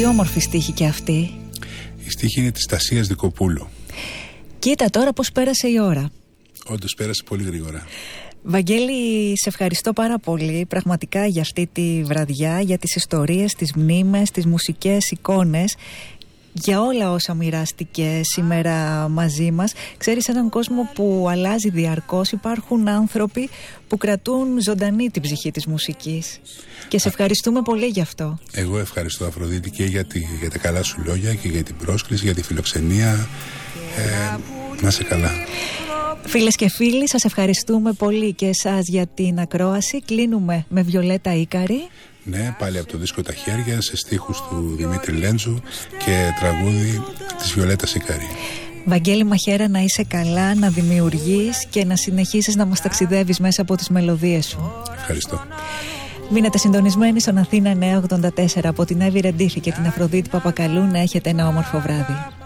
Τι όμορφη στίχη και αυτή. Η στίχη είναι της Τασίας Δικοπούλου. Κοίτα τώρα πως πέρασε η ώρα. Όντως πέρασε πολύ γρήγορα. Βαγγέλη, σε ευχαριστώ πάρα πολύ πραγματικά για αυτή τη βραδιά, για τις ιστορίες, τις μνήμες, τις μουσικές εικόνες, για όλα όσα μοιράστηκε σήμερα μαζί μας. Ξέρεις, έναν κόσμο που αλλάζει διαρκώς, υπάρχουν άνθρωποι που κρατούν ζωντανή την ψυχή της μουσικής και σε ευχαριστούμε πολύ γι' αυτό. Εγώ ευχαριστώ, Αφροδίτη, και για τα καλά σου λόγια και για την πρόσκληση, για τη φιλοξενία. Να είσαι καλά. Φίλες και φίλοι, σας ευχαριστούμε πολύ και εσάς για την ακρόαση. Κλείνουμε με Βιολέτα Ίκαρη. Ναι, πάλι από το δίσκο «Τα Χέρια», σε στίχους του Δημήτρη Λέντζου και τραγούδι της Βιολέτας Ίκαρη. Βαγγέλη Μαχέρα, να είσαι καλά, να δημιουργείς και να συνεχίσεις να μας ταξιδεύεις μέσα από τις μελωδίες σου. Ευχαριστώ. Μείνετε συντονισμένοι στον Αθήνα 984 από την Εύη Ρεντίφη και την Αφροδίτη Παπακαλού. Να έχετε ένα όμορφο βράδυ.